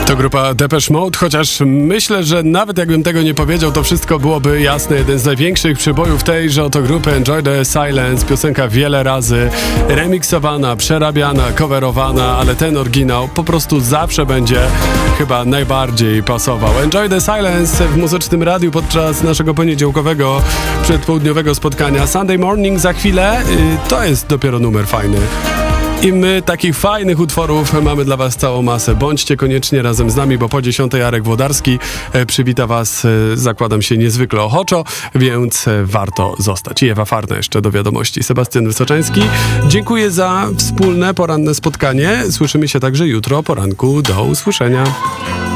To grupa Depeche Mode, chociaż myślę, że nawet jakbym tego nie powiedział, to wszystko byłoby jasne. Jeden z największych przybojów tejże oto grupy, Enjoy the Silence. Piosenka wiele razy remiksowana, przerabiana, coverowana, ale ten oryginał po prostu zawsze będzie chyba najbardziej pasował. Enjoy the Silence w Muzycznym Radiu podczas naszego poniedziałkowego przedpołudniowego spotkania. Sunday Morning za chwilę, to jest dopiero numer fajny. I my takich fajnych utworów mamy dla was całą masę. Bądźcie koniecznie razem z nami, bo po 10 Jarek Włodarski przywita was, zakładam się, niezwykle ochoczo, więc warto zostać. I Ewa Farna jeszcze do wiadomości. Sebastian Wysoczański. Dziękuję za wspólne poranne spotkanie. Słyszymy się także jutro o poranku. Do usłyszenia.